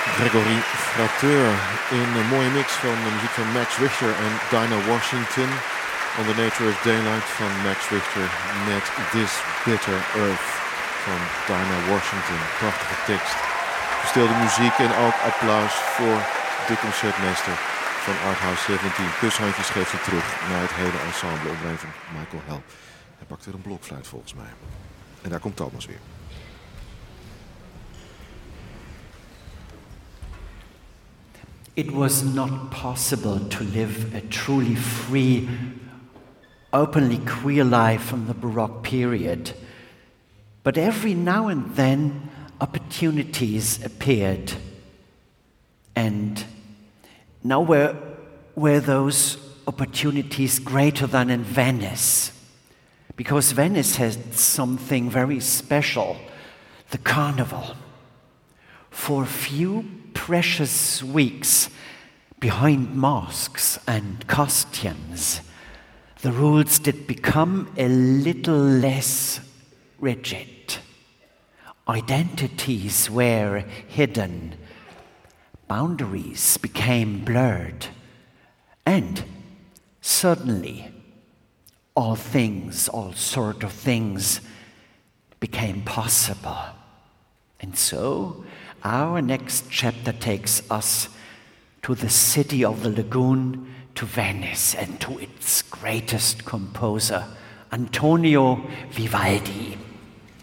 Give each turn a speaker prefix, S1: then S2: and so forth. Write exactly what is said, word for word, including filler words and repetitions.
S1: Gregory Frateur in een mooie mix van de muziek van Max Richter en Dinah Washington. On the Nature of Daylight van Max Richter met This Bitter Earth van Dinah Washington. Prachtige tekst, verstilde muziek en ook applaus voor de concertmeester van Arthouse zeventien. Kushandjes geeft ze terug naar het hele ensemble onder leiding van Michael Hell. Hij pakt weer een blokfluit volgens mij. En daar komt Thomas weer.
S2: It was not possible to live a truly free, openly queer life from the Baroque period. But every now and then, opportunities appeared. And nowhere were those opportunities greater than in Venice. Because Venice has something very special, the carnival. For a few precious weeks behind masks and costumes, the rules did become a little less rigid. Identities were hidden, boundaries became blurred, and suddenly all things, all sort of things became possible. And so our next chapter takes us to the city of the lagoon, to Venice, and to its greatest composer, Antonio Vivaldi.